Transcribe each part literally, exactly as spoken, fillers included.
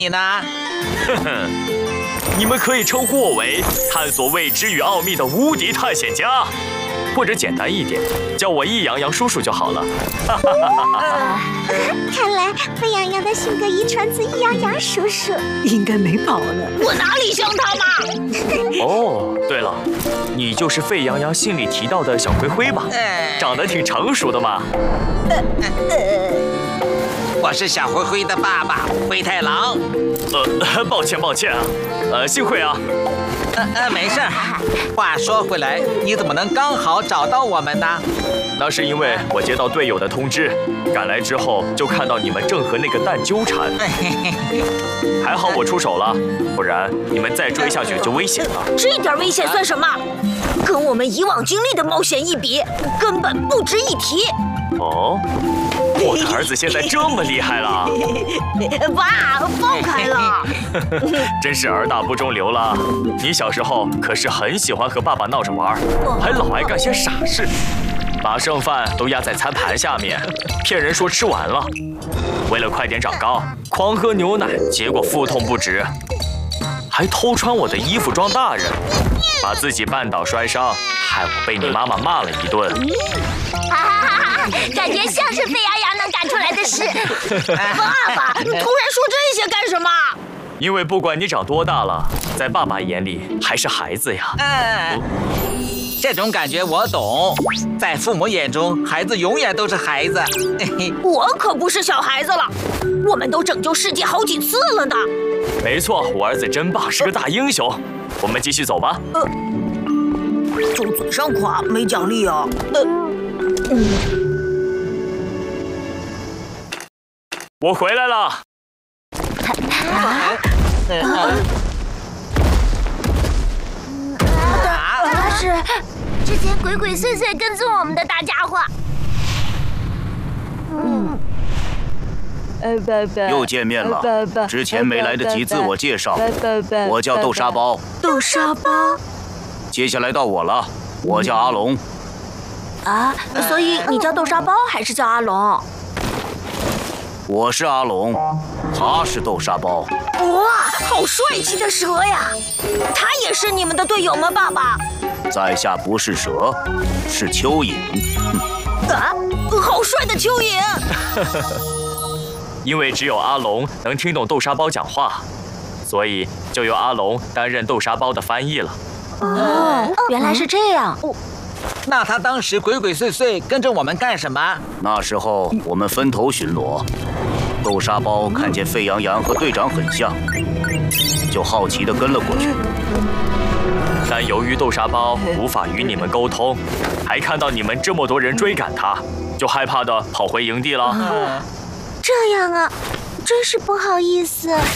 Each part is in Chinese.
你呢？ 哼哼，你们可以称呼我为探索未知与奥秘的无敌探险家，或者简单一点，叫我易阳阳叔叔就好了。哈哈哈哈哈！ 看来沸羊羊的性格遗传自易阳阳叔叔， 应该没跑了。 我哪里像他嘛？ 哦，对了，你就是沸羊羊信里提到的小灰灰吧？长得挺成熟的嘛。 我是小灰灰的爸爸灰太狼。 呃，抱歉抱歉啊，呃，幸会啊。 呃呃，没事。话说回来，你怎么能刚好找到我们呢？ 那是因为我接到队友的通知，赶来之后就看到你们正和那个蛋纠缠，还好我出手了，不然你们再追下去就危险了。 这点危险算什么？跟我们以往经历的冒险一比，根本不值一提。 哦，我的儿子现在这么厉害了！ 爸，放开了！ 真是儿大不中留了。你小时候可是很喜欢和爸爸闹着玩，还老爱干些傻事，把剩饭都压在餐盘下面，骗人说吃完了。为了快点长高，狂喝牛奶，结果腹痛不止，还偷穿我的衣服装大人，把自己绊倒摔伤，害我被你妈妈骂了一顿。 哈哈哈哈！感觉像是沸羊羊能干出来的事。 爸爸，你突然说这些干什么？ 因为不管你长多大了，在爸爸眼里还是孩子呀。 嗯，这种感觉我懂。在父母眼中，孩子永远都是孩子。 我可不是小孩子了，我们都拯救世界好几次了呢。 没错，我儿子真棒，是个大英雄。我们继续走吧。 呃，就嘴上夸，没奖励啊。呃，嗯， 我回来了。 啊！他是之前鬼鬼祟祟跟踪我们的大家伙。嗯。 又见面了，之前没来得及自我介绍，我叫豆沙包。 豆沙包。 接下来到我了，我叫阿龙。 啊，所以你叫豆沙包还是叫阿龙？ 我是阿龙，他是豆沙包。 哇，好帅气的蛇呀！他也是你们的队友吗，爸爸？ 在下不是蛇，是蚯蚓。 啊，好帅的蚯蚓！ 因为只有阿龙能听懂豆沙包讲话，所以就由阿龙担任豆沙包的翻译了。 哦，原来是这样。哦， 那他当时鬼鬼祟祟跟着我们干什么？ 那时候我们分头巡逻，豆沙包看见沸羊羊和队长很像，就好奇地跟了过去。 但由于豆沙包无法与你们沟通，还看到你们这么多人追赶他，就害怕地跑回营地了。 嗯，这样啊，真是不好意思。啊，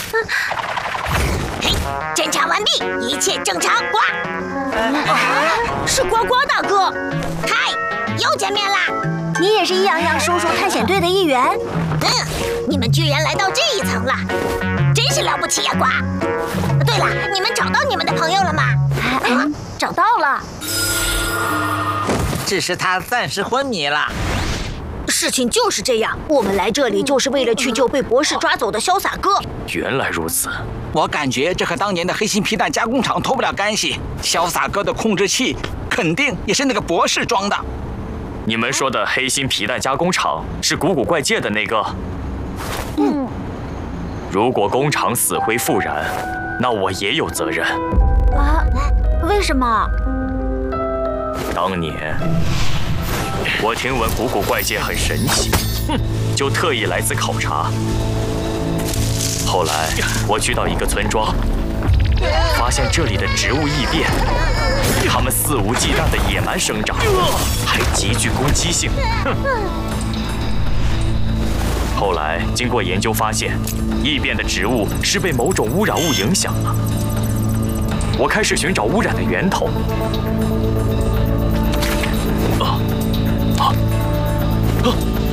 检查完毕，一切正常。呱！啊，是呱呱大哥。 嗨，又见面啦！你也是易阳阳叔叔探险队的一员。 嗯，你们居然来到这一层了，真是了不起呀，呱！对了，你们找到你们的朋友了吗？ 啊，找到了。 只是他暂时昏迷了。 事情就是这样，我们来这里就是为了去救被博士抓走的潇洒哥。 原来如此， 我感觉这和当年的黑心皮蛋加工厂脱不了干系。潇洒哥的控制器肯定也是那个博士装的。 你们说的黑心皮蛋加工厂是古古怪界的那个？ 嗯。 如果工厂死灰复燃，那我也有责任。 啊？为什么？ 当年我听闻古古怪界很神奇，哼，就特意来此考察。后来我去到一个村庄，发现这里的植物异变，它们肆无忌惮的野蛮生长，还极具攻击性。哼。后来经过研究发现，异变的植物是被某种污染物影响了。我开始寻找污染的源头。啊啊啊！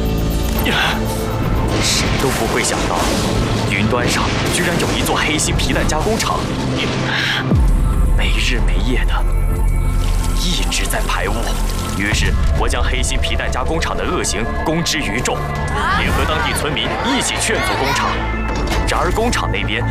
谁都不会想到，云端上居然有一座黑心皮蛋加工厂，没日没夜的一直在排污。于是，我将黑心皮蛋加工厂的恶行公之于众，联合当地村民一起劝阻工厂， 然而工厂那边